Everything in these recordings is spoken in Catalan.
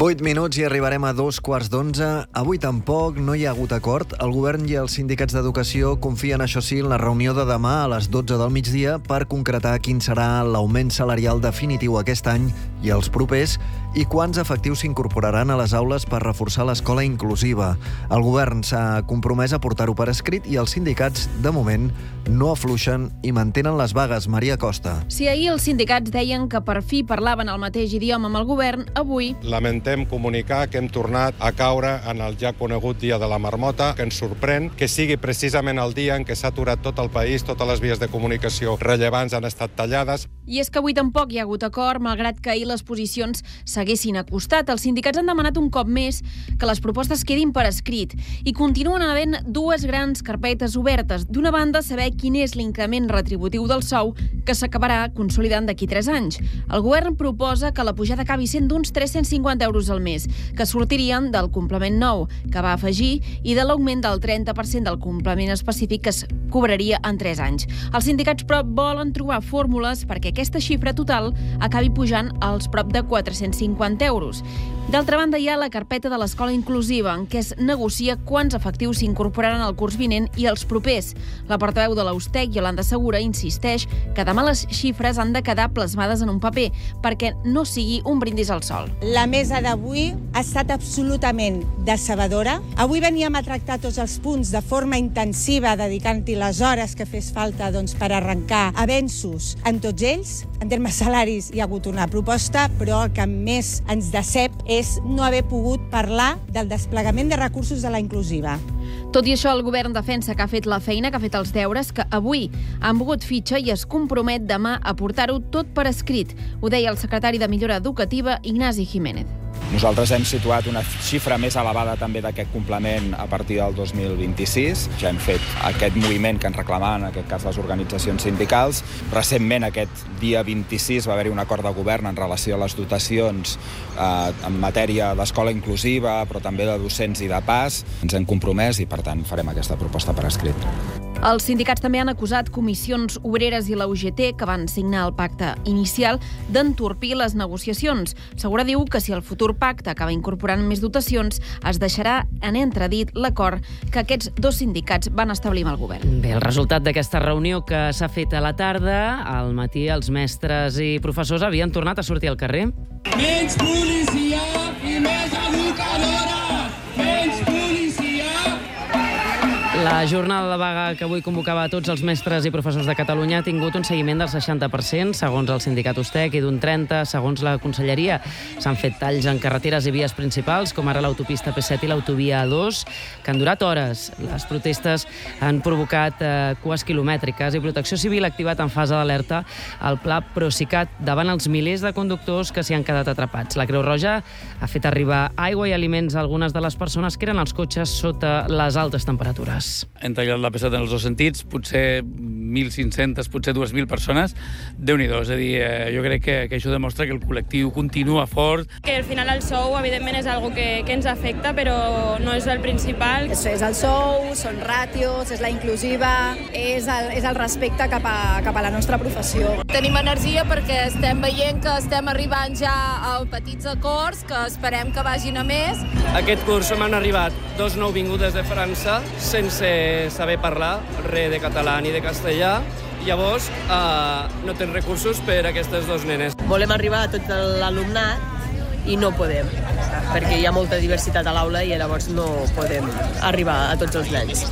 8 minuts i arribarem a 2:15. Avui tampoc no hi ha hagut acord. El govern i els sindicats d'educació confien, això sí, en la reunió de demà a les 12 del migdia per concretar quin serà l'augment salarial definitiu aquest any i els propers i quants efectius s'incorporaran a les aules per reforçar l'escola inclusiva. El govern s'ha compromès a portar-ho per escrit i els sindicats, de moment, no afluixen i mantenen les vagues. Maria Costa. Si ahir els sindicats deien que per fi parlaven el mateix idioma amb el govern, avui lamentem comunicar que hem tornat a caure en el ja conegut dia de la marmota, que ens sorprèn que sigui precisament el dia en què s'ha aturat tot el país, totes les vies de comunicació rellevants han estat tallades. I és que avui tampoc hi ha hagut acord, malgrat que ahir les posicions s'haguessin acostat. Els sindicats han demanat un cop més que les propostes quedin per escrit i continuen havent dues grans carpetes obertes. D'una banda, saber quin és l'increment retributiu del sou que s'acabarà consolidant d'aquí 3 anys. El govern proposa que la pujada acabi sent d'uns 350 euros al mes, que sortirien del complement nou, que va afegir, i de l'augment del 30% del complement específic que es cobraria en 3 anys. Els sindicats, però, volen trobar fórmules perquè aquesta xifra total acabi pujant als prop de 450 euros. D'altra banda, hi ha la carpeta de l'escola inclusiva, en què es negocia quants efectius s'incorporaran al curs vinent i els propers. La portaveu de l'Austec, Yolanda Segura, insisteix que demà les xifres han de quedar plasmades en un paper perquè no sigui un brindis al sol. La mesa d'avui ha estat absolutament decebedora. Avui veníem a tractar tots els punts de forma intensiva, dedicant-hi les hores que fes falta per arrencar avenços en tots ells. En termes salaris hi ha hagut una proposta, però el que més ens decep és no haver pogut parlar del desplegament de recursos de la inclusiva. Tot i això, el govern defensa que ha fet la feina, que ha fet els deures, que avui han mogut fitxa i es compromet demà a portar-ho tot per escrit. Ho deia el secretari de Millora Educativa, Ignasi Jiménez. Nosaltres hem situat una xifra més elevada també d'aquest complement a partir del 2026. Ja hem fet aquest moviment que ens reclamaven, en aquest cas les organitzacions sindicals. Recentment, aquest dia 26, va haver-hi un acord de govern en relació a les dotacions en matèria d'escola inclusiva, però també de docents i de PAS. Ens hem compromès i, per tant, farem aquesta proposta per escrit. Els sindicats també han acusat Comissions Obreres i la UGT, que van signar el pacte inicial, d'entorpir les negociacions. Segura diu que si el futur pacte acaba incorporant més dotacions, es deixarà en entredit l'acord que aquests dos sindicats van establir amb el govern. Bé, el resultat d'aquesta reunió que s'ha fet a la tarda, al matí els mestres i professors havien tornat a sortir al carrer. Menys policia i més educadora! Menys policia! La jornada de vaga que avui convocava a tots els mestres i professors de Catalunya ha tingut un seguiment del 60%, segons el sindicat Austec, i d'un 30%, segons la Conselleria. S'han fet talls en carreteres i vies principals, com ara l'autopista P7 i l'autovia A2, que han durat hores. Les protestes han provocat cues quilomètriques i Protecció Civil ha activat en fase d'alerta el pla Procicat davant els milers de conductors que s'hi han quedat atrapats. La Creu Roja ha fet arribar aigua i aliments a algunes de les persones que eren als cotxes sota les altes temperatures. Hem tallat la P7 en els dos sentits, potser 1.500, potser 2.000 persones. Déu-n'hi-do, és a dir, jo crec que això demostra que el col·lectiu continua fort. Que al final el sou, evidentment, és algo que ens afecta, però no és el principal. És el sou, són ràtios, és la inclusiva, és el respecte cap a la nostra professió. Tenim energia perquè estem veient que estem arribant ja a petits acords, que esperem que vagin a més. Aquest curs m'han arribat 2 nouvingudes de França, sense saber parlar res de català ni de castellà. Llavors, no tens recursos per a aquestes 2 nenes. Volem arribar a tot l'alumnat i no podem, perquè hi ha molta diversitat a l'aula i llavors no podem arribar a tots els nens.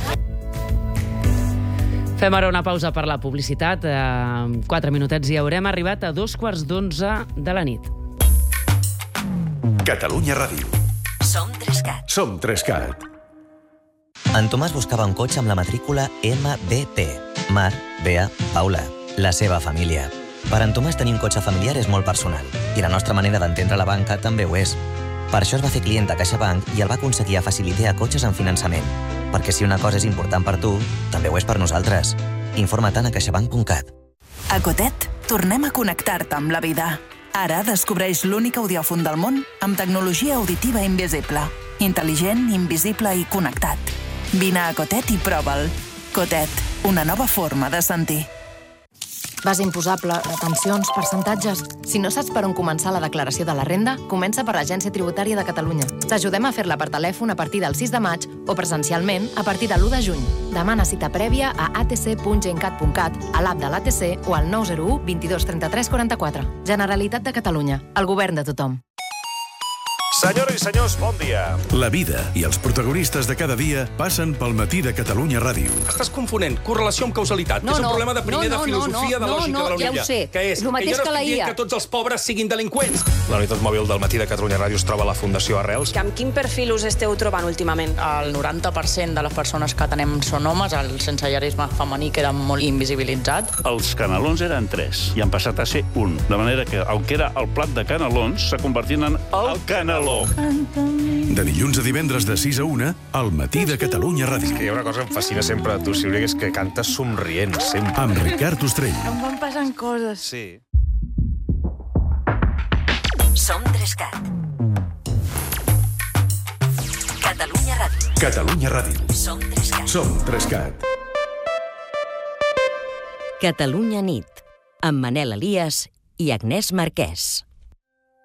Fem ara una pausa per la publicitat. 4 minutets i haurem arribat a 2:15 de la nit. Catalunya Ràdio. Som 3CAT. Som 3CAT. En Tomàs buscava un cotxe amb la matrícula MBP. Mar, Bea, Paula. La seva família. Per en Tomàs tenir un cotxe familiar és molt personal i la nostra manera d'entendre la banca també ho és. Per això es va fer client de CaixaBank i el va aconseguir a facilitar cotxes en finançament. Perquè si una cosa és important per tu, també ho és per nosaltres. Informa't a caixabank.cat. A Cotet, tornem a connectar-te amb la vida. Ara descobreix l'únic audiòfon del món amb tecnologia auditiva invisible. Intel·ligent, invisible i connectat. Vine a Cotet i prova'l. Cotet, una nova forma de sentir. Base imposable, pensions, percentatges... Si no saps per on començar la declaració de la renda, comença per l'Agència Tributària de Catalunya. T'ajudem a fer-la per telèfon a partir del 6 de maig o presencialment a partir de l'1 de juny. Demana cita prèvia a atc.gencat.cat, a l'app de l'ATC o al 901 22 33 44. Generalitat de Catalunya. El govern de tothom. Senyores i senyors, bon dia. La vida i els protagonistes de cada dia passen pel Matí de Catalunya Ràdio. Estàs confonent correlació amb causalitat. És un problema de primer de filosofia de lògica de la UNIA. Ja ho sé. Que és Lo que mateix jo no que la estic dient IA. que tots els pobres siguin delinqüents. La unitat mòbil del Matí de Catalunya Ràdio es troba a la Fundació Arrels. Amb quin perfil us esteu trobant últimament? El 90% de les persones que atenem són homes, el sensellarisme femení queda molt invisibilitzat. Els canelons eren 3 i han passat a ser 1. De manera que, aunque era el plat de canelons, s'ha convertit en el caneló. De dilluns a divendres de 6 a 1, al Matí de Catalunya Ràdio. És que hi ha una cosa que em fascina sempre de tu, Sílvia, que és que cantes somrient, sempre. Amb Ricard Ostrell. Em van passant coses. Sí. Som 3CAT. Catalunya Ràdio. Catalunya Ràdio. Som 3CAT. Som 3CAT. Catalunya nit, amb Manel Elias i Agnès Marquès.